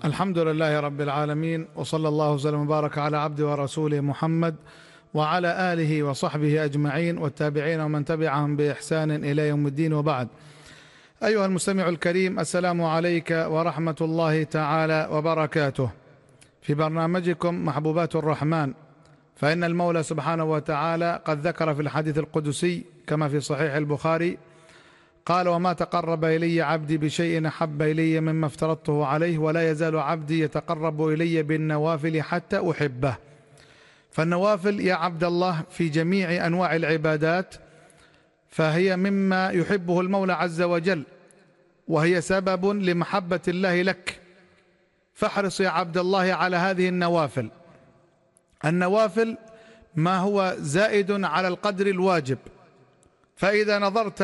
الحمد لله رب العالمين، وصلى الله وسلم وبارك على عبده ورسوله محمد وعلى آله وصحبه أجمعين والتابعين ومن تبعهم بإحسان إلى يوم الدين، وبعد. أيها المستمع الكريم، السلام عليك ورحمة الله تعالى وبركاته. في برنامجكم محبوبات الرحمن، فإن المولى سبحانه وتعالى قد ذكر في الحديث القدسي كما في صحيح البخاري قال: وما تقرب إلي عبدي بشيء أحب إلي مما افترضته عليه، ولا يزال عبدي يتقرب إلي بالنوافل حتى أحبه. فالنوافل يا عبد الله في جميع أنواع العبادات فهي مما يحبه المولى عز وجل، وهي سبب لمحبة الله لك. فاحرص يا عبد الله على هذه النوافل. النوافل ما هو زائد على القدر الواجب. فإذا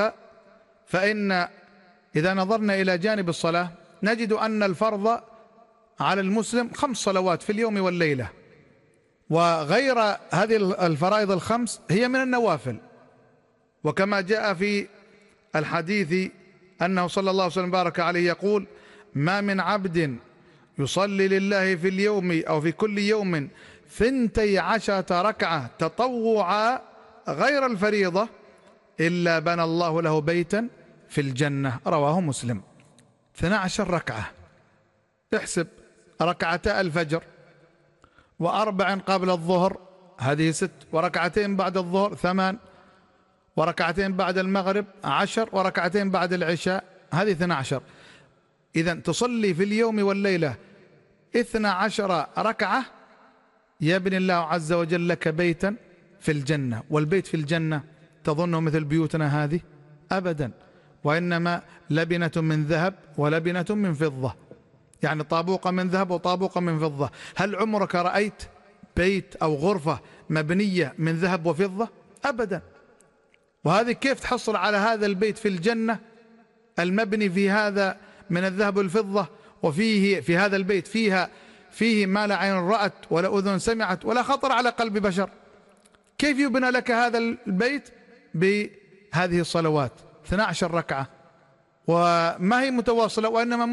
نظرنا إلى جانب الصلاة نجد أن الفرض على المسلم 5 صلوات في اليوم والليلة، وغير هذه الفرائض ال5 هي من النوافل. وكما جاء في الحديث أنه صلى الله عليه وسلم بارك عليه يقول: ما من عبد يصلي لله في اليوم أو في كل يوم 12 ركعة تطوعا غير الفريضة إلا بنى الله له بيتا في الجنة. رواه مسلم. 12 ركعة، احسب: ركعتا الفجر، و4 قبل الظهر هذه 6، وركعتين بعد الظهر 8، وركعتين بعد المغرب 10، وركعتين بعد العشاء هذه 12. إذن تصلي في اليوم والليلة 12 ركعة يبني الله عز وجل لك بيتا في الجنة. والبيت في الجنة تظنه مثل بيوتنا هذه؟ أبدا، وإنما لبنة من ذهب ولبنة من فضة، يعني طابوقة من ذهب وطابوقة من فضة. هل عمرك رأيت بيت أو غرفة مبنية من ذهب وفضة؟ أبدا. وهذه كيف تحصل على هذا البيت في الجنة المبني في هذا من الذهب والفضة، وفيه في هذا البيت فيه ما لا عين رأت ولا أذن سمعت ولا خطر على قلب بشر؟ كيف يبنى لك هذا البيت؟ بهذه الصلوات 12 ركعة، وما هي متواصلة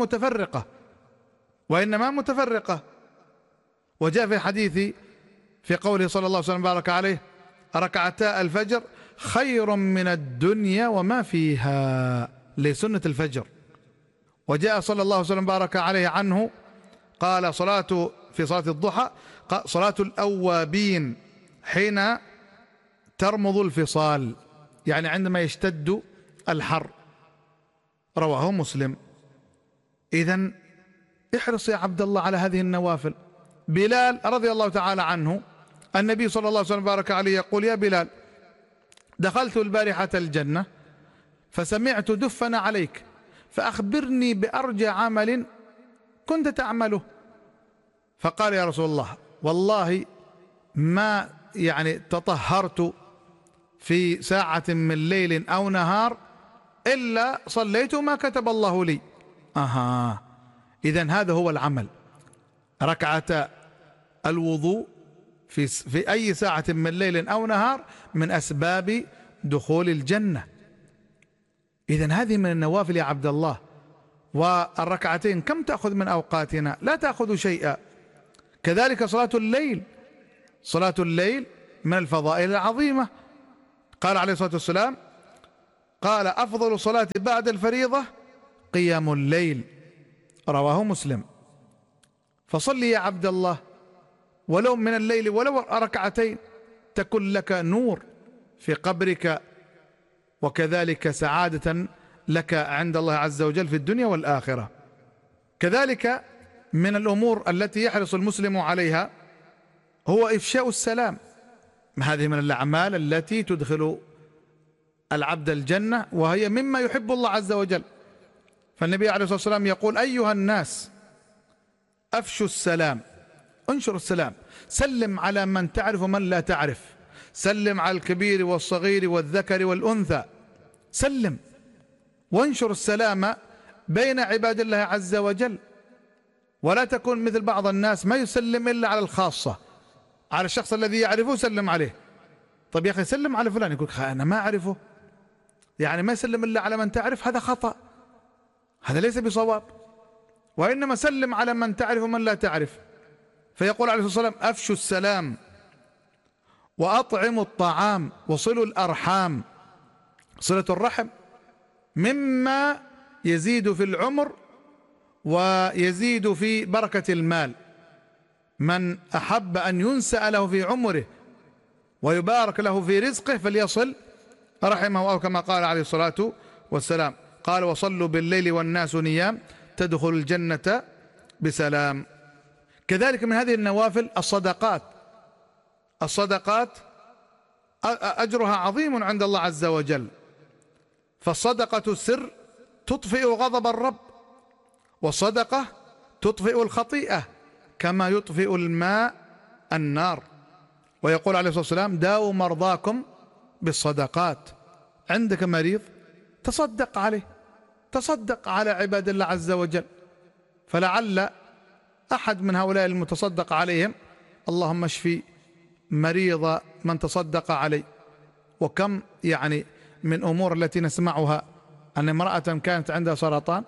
وإنما متفرقة. وجاء في الحديث في قوله صلى الله عليه وسلم بارك عليه: ركعتا الفجر خير من الدنيا وما فيها، لسنة الفجر. وجاء صلى الله عليه وسلم بارك عليه عنه قال: في صلاة الضحى صلاة الأوابين حين ترمض الفصال، يعني عندما يشتد الحر. رواه مسلم. إذن احرص يا عبد الله على هذه النوافل. بلال رضي الله تعالى عنه النبي صلى الله عليه وسلم بارك عليه يقول: يا بلال، دخلت البارحة الجنة فسمعت دفنا عليك، فأخبرني بأرجى عمل كنت تعمله. فقال: يا رسول الله، والله ما تطهرت في ساعة من ليل أو نهار إلا صليت ما كتب الله لي. إذن هذا هو العمل. ركعة الوضوء في أي ساعة من ليل أو نهار من أسباب دخول الجنة. إذن هذه من النوافل يا عبد الله. والركعتين كم تأخذ من أوقاتنا؟ لا تأخذ شيئا. كذلك صلاة الليل من الفضائل العظيمة. قال عليه الصلاة والسلام: قال: أفضل صلاة بعد الفريضة قيام الليل. رواه مسلم. فصلي يا عبد الله ولو من الليل ولو ركعتين، تكن لك نور في قبرك، وكذلك سعادة لك عند الله عز وجل في الدنيا والآخرة. كذلك من الأمور التي يحرص المسلم عليها هو إفشاء السلام. هذه من الأعمال التي تدخل العبد الجنة، وهي مما يحب الله عز وجل. فالنبي عليه الصلاة والسلام يقول: أيها الناس أفشوا السلام، انشر السلام، سلم على من تعرف ومن لا تعرف، سلم على الكبير والصغير والذكر والأنثى، سلم وانشر السلام بين عباد الله عز وجل. ولا تكون مثل بعض الناس ما يسلم إلا على الخاصة، على الشخص الذي يعرفه سلم عليه. طيب يا أخي سلم على فلان، يقول أنا ما أعرفه، يعني ما يسلم إلا على من تعرف. هذا خطأ، هذا ليس بصواب. وإنما سلم على من تعرف ومن لا تعرف. فيقول عليه الصلاة والسلام: أفشوا السلام وأطعموا الطعام وصلوا الأرحام. صلة الرحم مما يزيد في العمر ويزيد في بركة المال. من أحب أن ينسأ له في عمره ويبارك له في رزقه فليصل رحمه، أو كما قال عليه الصلاة والسلام. قال: وصلوا بالليل والناس نيام تدخل الجنة بسلام. كذلك من هذه النوافل الصدقات. الصدقات أجرها عظيم عند الله عز وجل، فالصدقة سر تطفئ غضب الرب، والصدقة تطفئ الخطيئة كما يطفئ الماء النار. ويقول عليه الصلاة والسلام: داووا مرضاكم بالصدقات. عندك مريض تصدق عليه، تصدق على عباد الله عز وجل، فلعل أحد من هؤلاء المتصدق عليهم اللهم اشفي مريض من تصدق عليه. وكم يعني من أمور التي نسمعها أن امرأة كانت عندها سرطان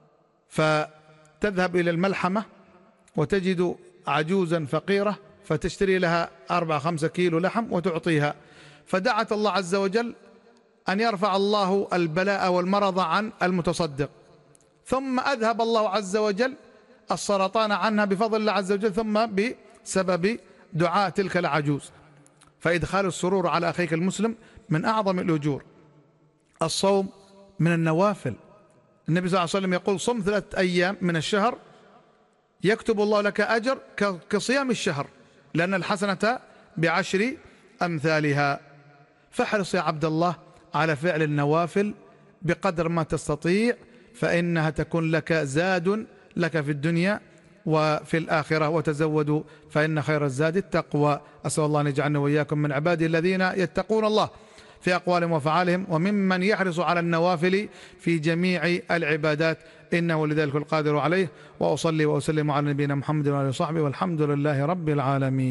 فتذهب إلى الملحمة وتجد عجوزا فقيرة فتشتري لها 4-5 كيلو لحم وتعطيها، فدعت الله عز وجل أن يرفع الله البلاء والمرض عن المتصدق، ثم أذهب الله عز وجل السرطان عنها بفضل الله عز وجل، ثم بسبب دعاء تلك العجوز. فإدخال السرور على أخيك المسلم من أعظم الأجور. الصوم من النوافل. النبي صلى الله عليه وسلم يقول: صم 3 أيام من الشهر يكتب الله لك أجر كصيام الشهر، لأن الحسنة ب10 أمثالها. فاحرص يا عبد الله على فعل النوافل بقدر ما تستطيع، فإنها تكون لك زاد لك في الدنيا وفي الآخرة. وتزودوا فإن خير الزاد التقوى. أسأل الله أن يجعلنا وإياكم من عباده الذين يتقون الله في أقوالهم وفعالهم، وممن يحرص على النوافل في جميع العبادات، إنه لذلك القادر عليه. وأصلي وأسلم على نبينا محمد وعلى آله وصحبه، والحمد لله رب العالمين.